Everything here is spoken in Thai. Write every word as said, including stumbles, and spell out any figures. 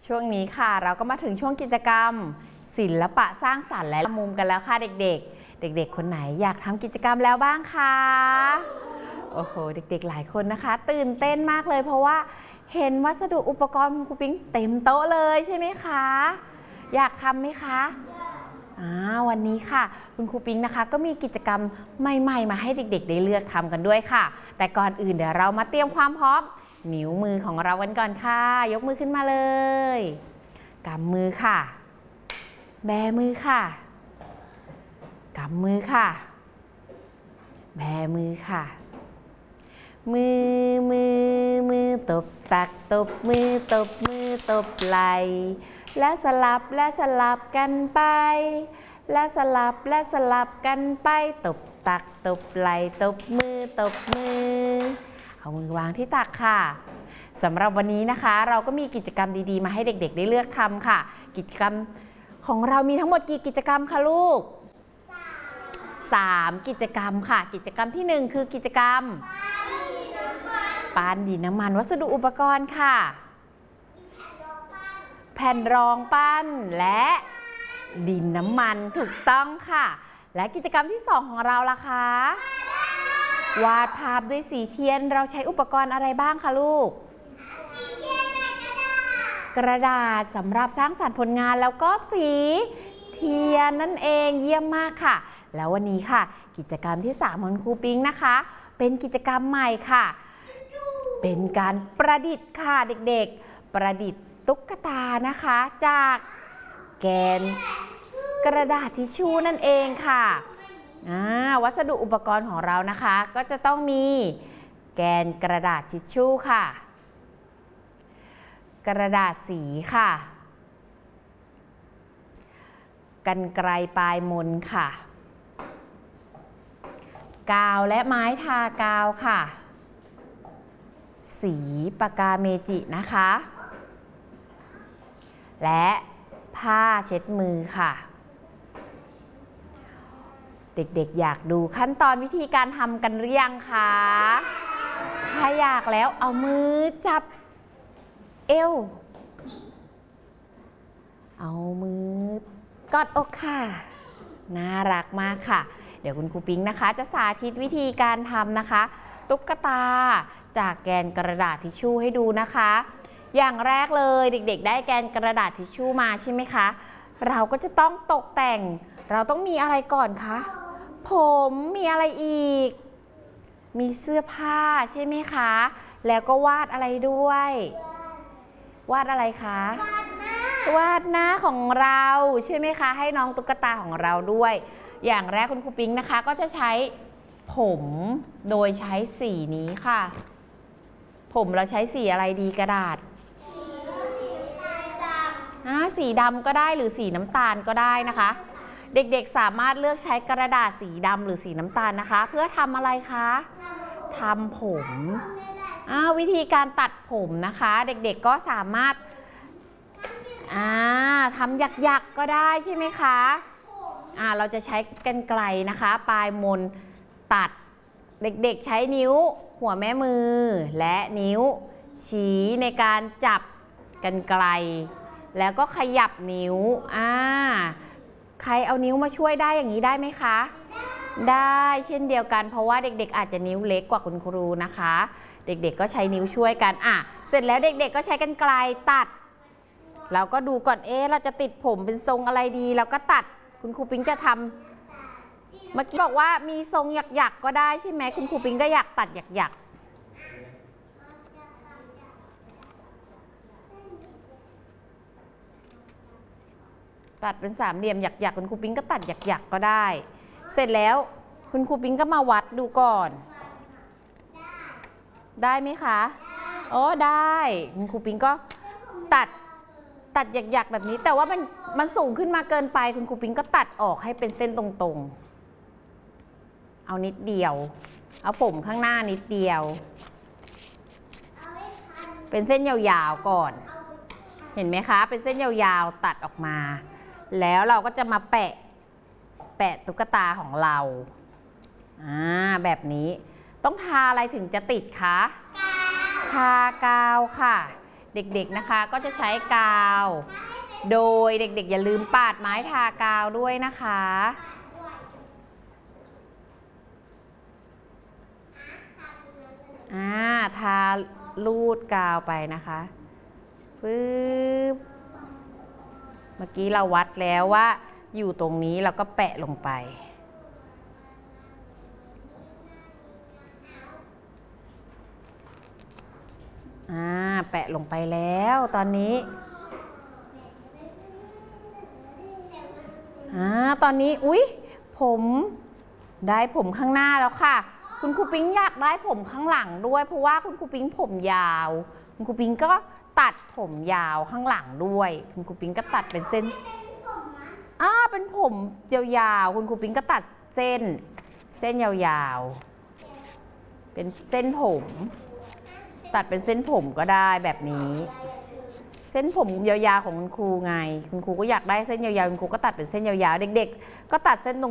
ช่วงนี้ค่ะเราก็มาถึงช่วงกิจกรรมศิลปะสร้างสรรค์และมุมกันแล้วค่ะเด็กๆเด็กๆคนไหนอยากทำกิจกรรมแล้วบ้างคะโอ้โหเด็กๆหลายคนนะคะตื่นเต้นมากเลยเพราะว่าเห็นวัสดุอุปกรณ์คุณครูปิ๊งเต็มโต๊ะเลยใช่ไหมคะอยากทำไหมคะอ่าวันนี้ค่ะคุณครูปิ๊งนะคะก็มีกิจกรรมใหม่ๆมาให้เด็กๆได้เลือกทำกันด้วยค่ะแต่ก่อนอื่นเดี๋ยวเรามาเตรียมความพร้อมนิ้วมือของเรากันก่อนค่ะยกมือขึ้นมาเลยกำมือค่ะแบมือค่ะกำมือค่ะแบมือค่ะมือมือมือตบตักตบมือตบมือตบไหล่และสลับและสลับกันไปและสลับและสลับกันไปตบตักตบไหล่ตบมือตบมือเอามือวางที่ตักค่ะสำหรับวันนี้นะคะเราก็มีกิจกรรมดีๆมาให้เด็กๆได้เลือกทำค่ะกิจกรรมของเรามีทั้งหมดกี่กิจกรรมคะลูกสามกิจกรรมค่ะกิจกรรมที่หนึ่งคือกิจกรรมปั้นดินน้ำมันวัสดุอุปกรณ์ค่ะแผ่นรองปั้นและดินน้ำมันถูกต้องค่ะและกิจกรรมที่สองของเราล่ะคะวาดภาพด้วยสีเทียนเราใช้อุปกรณ์อะไรบ้างคะลูกกระดาษสำหรับสร้างสรรค์ผลงานแล้วก็สีเทียนนั่นเองเยี่ยมมากค่ะแล้ววันนี้ค่ะกิจกรรมที่สามของครูปิ๊งนะคะเป็นกิจกรรมใหม่ค่ะเป็นการประดิษฐ์ค่ะเด็กๆประดิษฐ์ตุ๊กตานะคะจากแกนกระดาษทิชชู่นั่นเองค่ะวัสดุอุปกรณ์ของเรานะคะก็จะต้องมีแกนกระดาษทิชชู่ค่ะกระดาษสีค่ะกรรไกรปลายมนค่ะกาวและไม้ทากาวค่ะสีปากกาเมจินะคะและผ้าเช็ดมือค่ะเด็กๆอยากดูขั้นตอนวิธีการทำกันหรือยังคะถ้าอยากแล้วเอามือจับเอวเอามือกอดอกค่ะน่ารักมากค่ะเดี๋ยวคุณครูปิ๊งนะคะจะสาธิตวิธีการทำนะคะตุ๊กตาจากแกนกระดาษทิชชู่ให้ดูนะคะอย่างแรกเลยเด็กๆได้แกนกระดาษทิชชู่มาใช่ไหมคะเราก็จะต้องตกแต่งเราต้องมีอะไรก่อนคะผมมีอะไรอีกมีเสื้อผ้าใช่ไหมคะแล้วก็วาดอะไรด้วยวาดอะไรคะวาดหน้าของเราใช่ไหมคะให้น้องตุ๊กตาของเราด้วยอย่างแรกคุณครูปิ๊งนะคะก็จะใช้ผมโดยใช้สีนี้ค่ะผมเราใช้สีอะไรดีกระดาษสีดำก็ได้หรือสีน้ำตาลก็ได้นะคะเด็กๆสามารถเลือกใช้กระดาษสีดำหรือสีน้ำตาลนะคะเพื่อทำอะไรคะทำผมวิธีการตัดผมนะคะเด็กๆก็สามารถทำหยักๆก็ได้ใช่ไหมคะเราจะใช้กรรไกรนะคะปลายมนตัดเด็กๆใช้นิ้วหัวแม่มือและนิ้วชี้ในการจับกรรไกรแล้วก็ขยับนิ้วอ่าใครเอานิ้วมาช่วยได้อย่างนี้ได้ไหมคะได้เช่นเดียวกันเพราะว่าเด็กๆอาจจะนิ้วเล็กกว่าคุณครูนะคะเด็กๆก็ใช้นิ้วช่วยกันอ่ะเสร็จแล้วเด็กๆก็ใช้กรรไกรตัดเราก็ดูก่อนเอ๊ะเราจะติดผมเป็นทรงอะไรดีเราก็ตัดคุณครูปิ๊งจะทำเมื่อกี้บอกว่ามีทรงหยักๆก็ได้ใช่ไหมคุณครูปิ๊งก็อยากตัดหยักๆตัดเป็นสามเหลี่ยมหยักๆคุณครูปิ๊งก็ตัดหยักๆก็ได้เสร็จแล้วคุณครูปิ๊งก็มาวัดดูก่อนได้ไหมคะโอ้ได้คุณครูปิ๊งก็ตัดตัดหยักๆแบบนี้แต่ว่ามันมันสูงขึ้นมาเกินไปคุณครูปิ๊งก็ตัดออกให้เป็นเส้นตรงๆเอานิดเดียวเอาผมข้างหน้านิดเดียวเป็นเส้นยาวๆก่อนเห็นไหมคะเป็นเส้นยาวๆตัดออกมาแล้วเราก็จะมาแปะแปะตุ๊กตาของเราอ่าแบบนี้ต้องทาอะไรถึงจะติดคะทากาวค่ะเด็กๆนะคะก็จะใช้กาว โดยเด็กๆอย่าลืมปาดไม้ทากาวด้วยนะคะอ่าทาลูดกาวไปนะคะปึ๊บเมื่อกี้เราวัดแล้วว่าอยู่ตรงนี้เราก็แปะลงไปอ่าแปะลงไปแล้วตอนนี้อ่าตอนนี้อุ๊ยผมได้ผมข้างหน้าแล้วค่ะคุณครูปิ๊งอยากได้ผมข้างหลังด้วยเพราะว่าคุณครูปิ๊งผมยาวคุณครูปิ๊งก็ตัดผมยาวข้างหลังด้วยคุณครูปิ๊งก็ตัดเป็นเส้นอ่าเป็นผมยาวๆคุณครูปิ๊งก็ตัดเส้นเส้นยาวๆเป็นเส้นผมตัดเป็นเส้นผมก็ได้แบบนี้เส้นผมยาวๆของคุณครูไงคุณครูก็อยากได้เส้นยาวๆคุณครูก็ตัดเป็นเส้นยาวๆเด็กๆก็ตัดเส้นตรง